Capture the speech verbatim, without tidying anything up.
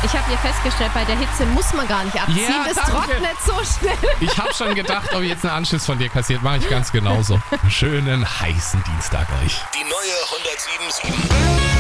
Ich habe hier festgestellt, bei der Hitze muss man gar nicht abziehen. Ja, es danke. trocknet so schnell. Ich habe schon gedacht, ob jetzt einen Anschluss von dir kassiert. Mache ich ganz genauso. Schönen heißen Dienstag euch. Die neue hundertsieben Komma sieben.